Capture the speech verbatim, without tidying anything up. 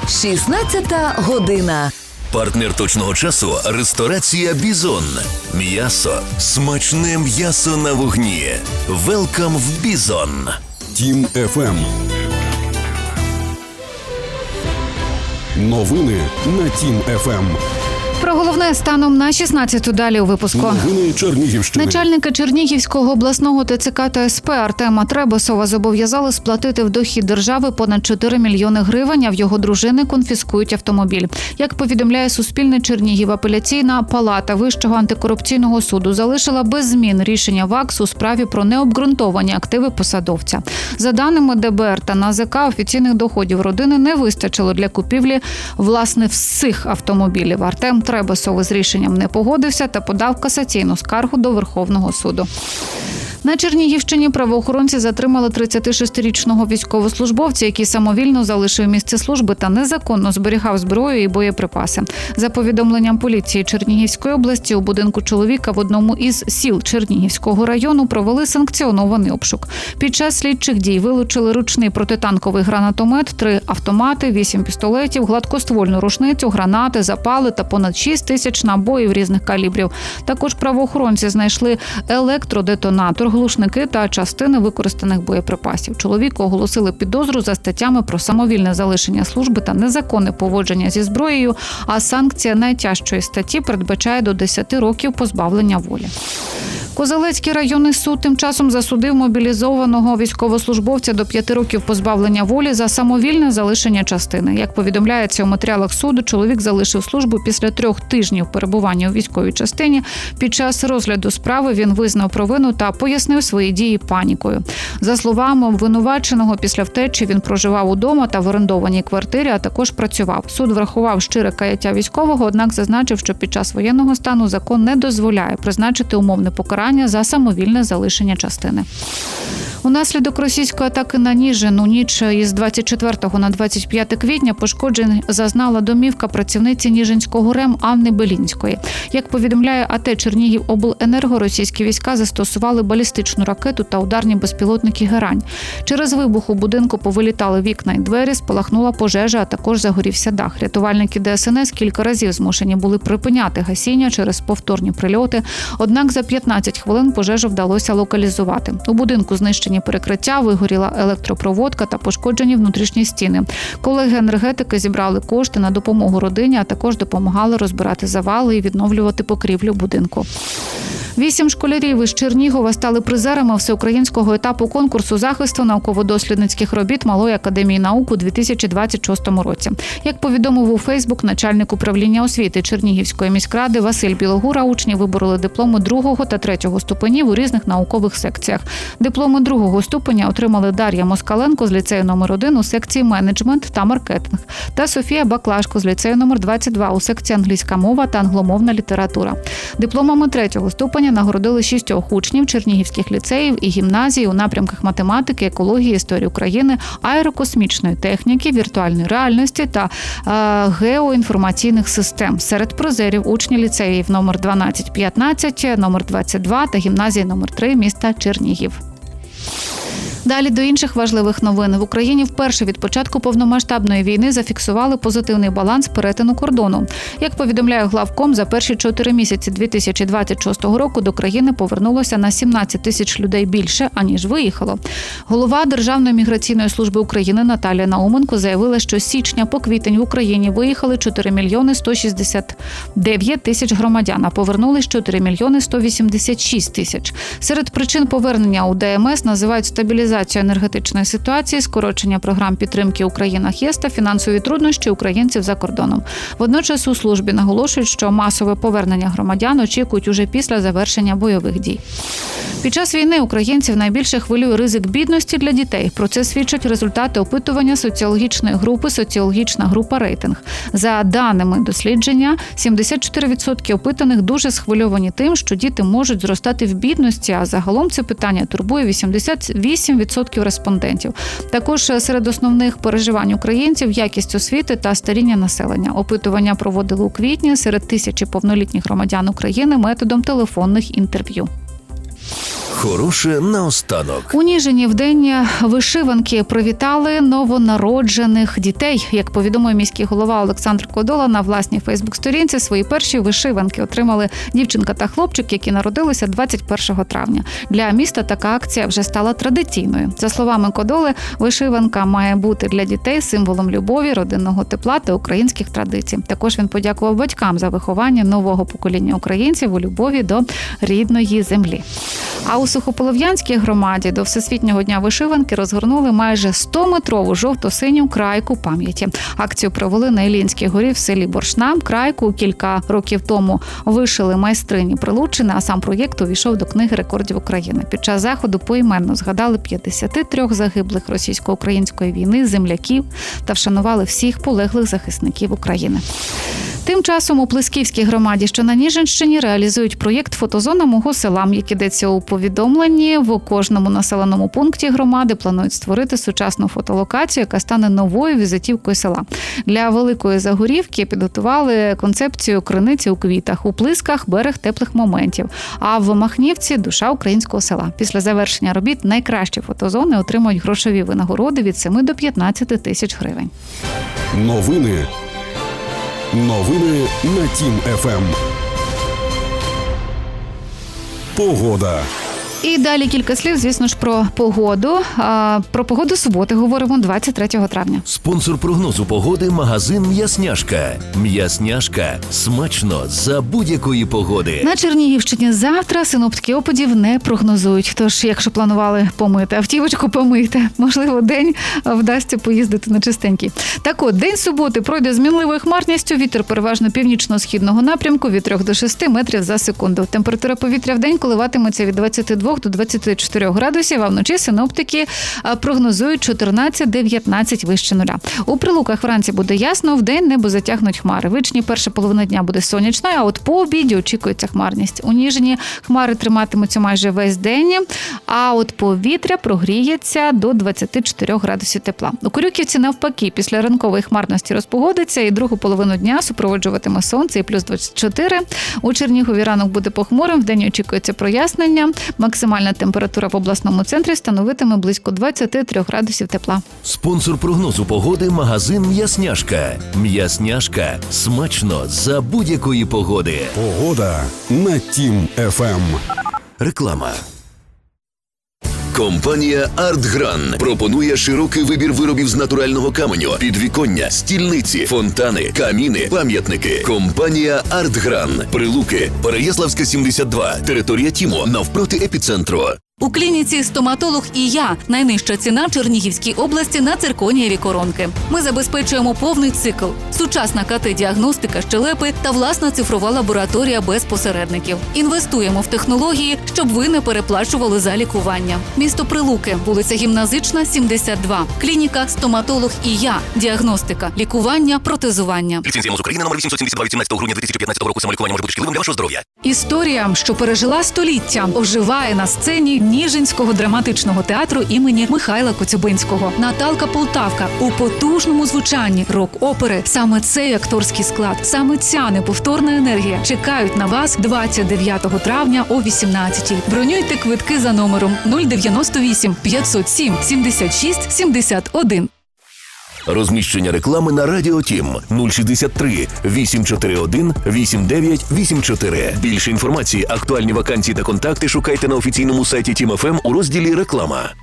шістнадцята година. Партнер точного часу – ресторація «Бізон». М'ясо. Смачне м'ясо на вогні. Велкам в «Бізон». Тім еф ем. Новини на Тім еф ем. Про головне станом на шістнадцяту далі у випуску. Новини Чернігівщини. Начальника Чернігівського обласного те це ка та ес пе Артема Требосова зобов'язали сплатити в дохід держави понад чотири мільйони гривень, а в його дружини конфіскують автомобіль. Як повідомляє Суспільне, Чернігів, апеляційна палата Вищого антикорупційного суду залишила без змін рішення ВАКС у справі про необґрунтовані активи посадовця. За даними де бе ер та ен а зе ка, офіційних доходів родини не вистачило для купівлі, власне, всіх автомобілів. Артем Требосов з рішенням не погодився та подав касаційну скаргу до Верховного суду. На Чернігівщині правоохоронці затримали тридцятишестирічного військовослужбовця, який самовільно залишив місце служби та незаконно зберігав зброю і боєприпаси. За повідомленням поліції Чернігівської області, у будинку чоловіка в одному із сіл Чернігівського району провели санкціонований обшук. Під час слідчих дій вилучили ручний протитанковий гранатомет, три автомати, вісім пістолетів, гладкоствольну рушницю, гранати, запали та понад шість тисяч набоїв різних калібрів. Також правоохоронці знайшли електродетонатор, глушники та частини використаних боєприпасів. Чоловіку оголосили підозру за статтями про самовільне залишення служби та незаконне поводження зі зброєю, а санкція найтяжчої статті передбачає до десяти років позбавлення волі. Козелецький районний суд тим часом засудив мобілізованого військовослужбовця до п'яти років позбавлення волі за самовільне залишення частини. Як повідомляється у матеріалах суду, чоловік залишив службу після трьох тижнів перебування у військовій частині. Під час розгляду справи він визнав провину та пояснив свої дії панікою. За словами обвинуваченого, після втечі він проживав удома та в орендованій квартирі, а також працював. Суд врахував щире каяття військового, однак зазначив, що під час воєнного стану закон не дозволяє призначити умовне покарання за самовільне залишення частини. Унаслідок російської атаки на Ніжин у ніч із двадцять четвертого на двадцять п'яте квітня пошкоджень зазнала домівка працівниці Ніжинського РЕМ Анни Белінської. Як повідомляє а те Чернігівобленерго, російські війська застосували балістичну ракету та ударні безпілотники «Герань». Через вибух у будинку повилітали вікна і двері, спалахнула пожежа, а також загорівся дах. Рятувальники де ес ен ес кілька разів змушені були припиняти гасіння через повторні прильоти, однак за п'ятнадцять хвилин пожежу вдалося локалізувати. У будинку знищені перекриття, вигоріла електропроводка та пошкоджені внутрішні стіни. Колеги енергетики зібрали кошти на допомогу родині, а також допомагали розбирати завали і відновлювати покрівлю будинку. Вісім школярів із Чернігова стали призерами всеукраїнського етапу конкурсу захисту науково-дослідницьких робіт Малої академії наук у дві тисячі двадцять шостому році. Як повідомив у Фейсбук начальник управління освіти Чернігівської міськради Василь Білогура, учні вибороли дипломи другого та третього ступенів у різних наукових секціях. Дипломи другого ступеня отримали Дар'я Москаленко з ліцею номер один у секції менеджмент та маркетинг та Софія Баклашко з ліцею номер двадцять два у секції англійська мова та англомовна література. Дипломами третього ступеня нагородили шістьох учнів чернігівських ліцеїв і гімназій у напрямках математики, екології, історії України, аерокосмічної техніки, віртуальної реальності та е, геоінформаційних систем. Серед призерів учні ліцеїв номер дванадцять п'ятнадцять, номер двадцять два та гімназії номер три міста Чернігів. Далі до інших важливих новин. В Україні вперше від початку повномасштабної війни зафіксували позитивний баланс перетину кордону. Як повідомляє главком, за перші чотири місяці дві тисячі двадцять шостого року до країни повернулося на сімнадцять тисяч людей більше, аніж виїхало. Голова Державної міграційної служби України Наталія Науменко заявила, що з січня по квітень в Україні виїхали чотири мільйони сто шістдесят дев'ять тисяч громадян, а повернулись чотири мільйони сто вісімдесят шість тисяч. Серед причин повернення у де ем ес називають стабілізацію енергетичної ситуації, скорочення програм підтримки у країнах ЄС та фінансові труднощі українців за кордоном. Водночас у службі наголошують, що масове повернення громадян очікують уже після завершення бойових дій. Під час війни українців найбільше хвилює ризик бідності для дітей. Про це свідчать результати опитування соціологічної групи «Соціологічна група Рейтинг». За даними дослідження, сімдесят чотири відсотки опитаних дуже схвильовані тим, що діти можуть зростати в бідності, а загалом це питання турбує вісімдесят вісім відсотків респондентів. Також серед основних переживань українців – якість освіти та старіння населення. Опитування проводили у квітні серед тисячі повнолітніх громадян України методом телефонних інтерв'ю. Хороше наостанок. У Ніжині в день вишиванки привітали новонароджених дітей. Як повідомив міський голова Олександр Кодола на власній фейсбук-сторінці, свої перші вишиванки отримали дівчинка та хлопчик, які народилися двадцять першого травня. Для міста така акція вже стала традиційною. За словами Кодоли, вишиванка має бути для дітей символом любові, родинного тепла та українських традицій. Також він подякував батькам за виховання нового покоління українців у любові до рідної землі. А у Сухополов'янській громаді до Всесвітнього дня вишиванки розгорнули майже сто-метрову жовто-синю крайку пам'яті. Акцію провели на Іллінській горі в селі Боршна. Крайку кілька років тому вишили майстрині Прилуччини, а сам проєкт увійшов до книги рекордів України. Під час заходу поіменно згадали п'ятдесят три загиблих російсько-української війни, земляків та вшанували всіх полеглих захисників України. Тим часом у Плесківській громаді, що на Ніжинщині, реалізують проєкт «Фотозона мого села». Як йдеться у повідомленні, в кожному населеному пункті громади планують створити сучасну фотолокацію, яка стане новою візитівкою села. Для Великої Загорівки підготували концепцію криниці у квітах, у Плисках – берег теплих моментів, а в Махнівці – душа українського села. Після завершення робіт найкращі фотозони отримують грошові винагороди від семи до п'ятнадцяти тисяч гривень. Новини. Новини на Тім еф ем. Погода. І далі кілька слів, звісно ж, про погоду. А, про погоду суботи говоримо двадцять третього травня. Спонсор прогнозу погоди – магазин «М'ясняшка». «М'ясняшка» – смачно за будь-якої погоди. На Чернігівщині завтра синоптики опадів не прогнозують. Тож, якщо планували помити автівочку, помийте. Можливо, день вдасться поїздити на чистенький. Так от, день суботи пройде з мінливою хмарністю. Вітер переважно північно-східного напрямку від трьох до шести метрів за секунду. Температура повітря в день коливатиметься від двадцяти двох до двадцяти чотирьох градусів, а вночі синоптики прогнозують чотирнадцять-дев'ятнадцять вище нуля. У Прилуках вранці буде ясно, вдень небо затягнуть хмари. Ввечері перша половина дня буде сонячною, а от по обіді очікується хмарність. У Ніжині хмари триматимуться майже весь день, а от повітря прогріється до двадцяти чотирьох градусів тепла. У Корюківці навпаки, після ранкової хмарності розпогодиться і другу половину дня супроводжуватиме сонце і плюс двадцять чотири. У Чернігові ранок буде похмурим, вдень очікується прояснення. Максимальна температура в обласному центрі становитиме близько двадцяти трьох градусів тепла. Спонсор прогнозу погоди – магазин «М'ясняшка». «М'ясняшка» – смачно за будь-якої погоди. Погода на Тім еф ем. Реклама. Компанія «Артгран» пропонує широкий вибір виробів з натурального каменю, підвіконня, стільниці, фонтани, каміни, пам'ятники. Компанія «Артгран». Прилуки, Переяславська, сімдесят два, територія ТІМО, навпроти епіцентру. У клініці «Стоматолог і я» найнижча ціна в Чернігівській області на цирконієві коронки. Ми забезпечуємо повний цикл, сучасна КТ-діагностика щелепи та власна цифрова лабораторія без посередників. Інвестуємо в технології, щоб ви не переплачували за лікування. Місто Прилуки, вулиця Гімназична, сімдесят два. Клініка «Стоматолог і я». Діагностика, лікування, протезування. Ліцензія МОЗ України номер вісімсот сімдесят два від сімнадцятого грудня дві тисячі п'ятнадцятого року. Самолікування може бути шкідливим для вашого здоров'я. Історія, що пережила століття, оживає на сцені Ніжинського драматичного театру імені Михайла Коцюбинського. Наталка Полтавка у потужному звучанні рок-опери. Саме цей акторський склад, саме ця неповторна енергія чекають на вас двадцять дев'ятого травня о вісімнадцятій. Бронюйте квитки за номером нуль дев'яносто вісім п'ятсот сім сімдесят шість сімдесят один. Розміщення реклами на Радіо Тім нуль шістдесят три вісімсот чотирюдесят один вісімдесят дев'ять вісімдесят чотири. Більше інформації, актуальні вакансії та контакти шукайте на офіційному сайті Тім еф ем у розділі «Реклама».